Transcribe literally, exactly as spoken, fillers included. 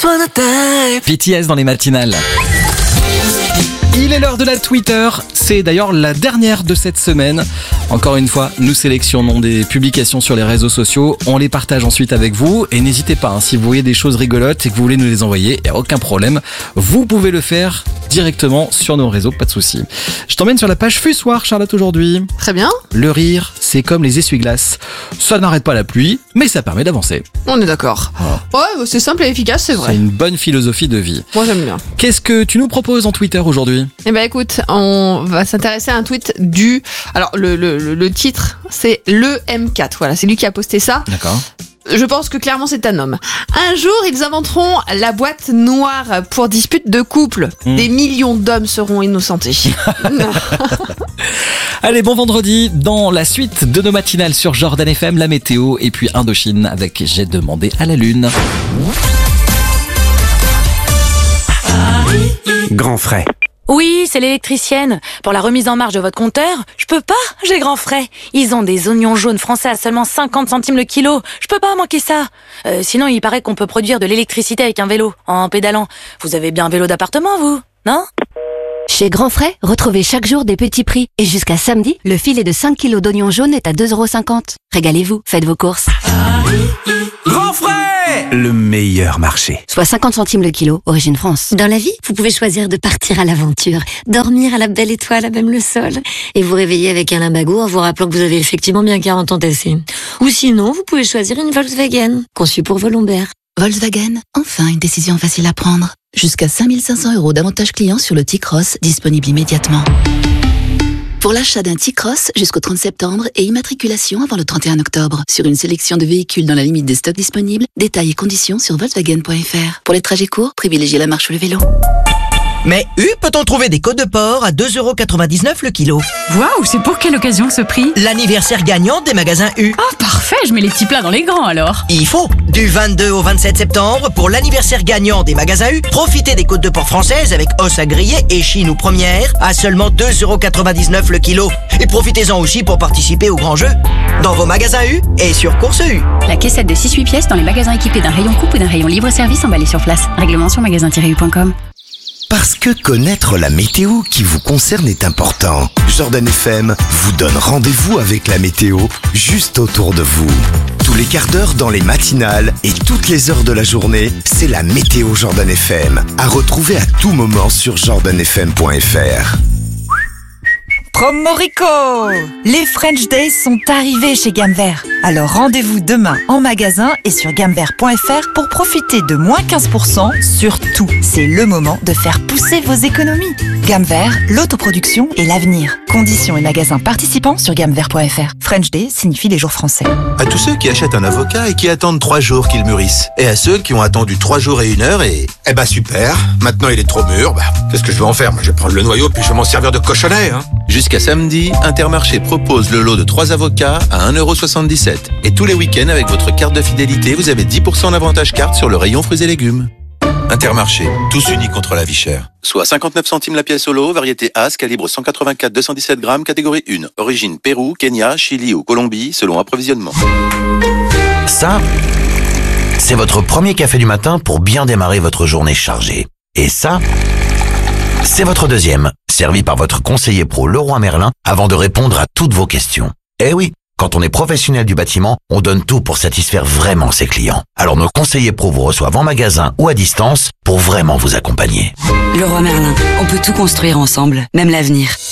B T S dans les matinales. Il est l'heure de la Twitter, c'est d'ailleurs la dernière de cette semaine. Encore une fois, nous sélectionnons des publications sur les réseaux sociaux, on les partage ensuite avec vous et n'hésitez pas, hein, si vous voyez des choses rigolotes et que vous voulez nous les envoyer, il n'y a aucun problème, vous pouvez le faire directement sur nos réseaux, pas de souci. Je t'emmène sur la page Fussoir, Charlotte, aujourd'hui. Très bien. Le rire, c'est comme les essuie-glaces, ça n'arrête pas la pluie, mais ça permet d'avancer. On est d'accord. Oh. Ouais, c'est simple et efficace, c'est vrai. C'est une bonne philosophie de vie. Moi, j'aime bien. Qu'est-ce que tu nous proposes en Twitter aujourd'hui ? Eh ben écoute, on va s'intéresser à un tweet du... Alors, le, le, le, le titre, c'est le M quatre. Voilà, c'est lui qui a posté ça. D'accord. Je pense que clairement c'est un homme. Un jour, ils inventeront la boîte noire pour dispute de couple. Mmh. Des millions d'hommes seront innocentés. Allez, bon vendredi. Dans la suite de nos matinales sur Jordan F M, la météo et puis Indochine avec J'ai demandé à la lune. Grand frais. Oui, c'est l'électricienne. Pour la remise en marche de votre compteur, je peux pas, j'ai grand frais. Ils ont des oignons jaunes français à seulement cinquante centimes le kilo. Je peux pas manquer ça. Euh, sinon, il paraît qu'on peut produire de l'électricité avec un vélo, en pédalant. Vous avez bien un vélo d'appartement, vous, non ? Chez Grand Frais, retrouvez chaque jour des petits prix. Et jusqu'à samedi, le filet de cinq kilos d'oignons jaunes est à deux euros cinquante. Régalez-vous, faites vos courses. Grand frais ! Le meilleur marché. Soit cinquante centimes le kilo, origine France. Dans la vie, vous pouvez choisir de partir à l'aventure, dormir à la belle étoile, à même le sol, et vous réveiller avec un limbago en vous rappelant que vous avez effectivement bien quarante ans tassés. Ou sinon, vous pouvez choisir une Volkswagen, conçue pour vos lombaires. Volkswagen, enfin une décision facile à prendre. Jusqu'à cinq mille cinq cents euros d'avantages clients sur le T-Cross, disponible immédiatement. Pour l'achat d'un T-Cross jusqu'au trente septembre et immatriculation avant le trente et un octobre. Sur une sélection de véhicules dans la limite des stocks disponibles, détails et conditions sur volkswagen point f r. Pour les trajets courts, privilégiez la marche ou le vélo. Mais U, peut-on trouver des côtes de porc à deux euros quatre-vingt-dix-neuf le kilo? Waouh, c'est pour quelle occasion ce prix? L'anniversaire gagnant des magasins U. Oh, parfait, je mets les petits plats dans les grands alors. Il faut. Du vingt-deux au vingt-sept septembre, pour l'anniversaire gagnant des magasins U, profitez des côtes de porc françaises avec os à griller et chine ou première à seulement deux euros quatre-vingt-dix-neuf le kilo. Et profitez-en aussi pour participer au grand jeu dans vos magasins U et sur Course U. La caissette de six huit pièces dans les magasins équipés d'un rayon coupe ou d'un rayon libre-service emballé sur place. Règlement sur magasin tiret u point com. Parce que connaître la météo qui vous concerne est important. Jordan F M vous donne rendez-vous avec la météo juste autour de vous. Tous les quarts d'heure dans les matinales et toutes les heures de la journée, c'est la météo Jordan F M. À retrouver à tout moment sur jordan f m point f r. Promorico! Les French Days sont arrivés chez Gamme Vert. Alors rendez-vous demain en magasin et sur gamme vert point f r pour profiter de moins quinze pour cent sur tout. C'est le moment de faire pousser vos économies. Gamme Vert, l'autoproduction et l'avenir. Conditions et magasins participants sur gamme vert point f r. French Day signifie les jours français. À tous ceux qui achètent un avocat et qui attendent trois jours qu'il mûrisse. Et à ceux qui ont attendu trois jours et une heure et... Eh bah super, maintenant il est trop mûr, bah qu'est-ce que je vais en faire? Moi je vais prendre le noyau puis je vais m'en servir de cochonnet, hein. Jusqu'à samedi, Intermarché propose le lot de trois avocats à un euro soixante-dix-sept. Et tous les week-ends, avec votre carte de fidélité, vous avez dix pour cent d'avantage carte sur le rayon fruits et légumes. Intermarché, tous unis contre la vie chère. Soit cinquante-neuf centimes la pièce au lot, variété As, calibre cent quatre-vingt-quatre deux cent dix-sept grammes, catégorie un. Origine Pérou, Kenya, Chili ou Colombie, selon approvisionnement. Ça, c'est votre premier café du matin pour bien démarrer votre journée chargée. Et ça, c'est votre deuxième, servi par votre conseiller pro Leroy Merlin avant de répondre à toutes vos questions. Eh oui, quand on est professionnel du bâtiment, on donne tout pour satisfaire vraiment ses clients. Alors nos conseillers pro vous reçoivent en magasin ou à distance pour vraiment vous accompagner. Leroy Merlin, on peut tout construire ensemble, même l'avenir.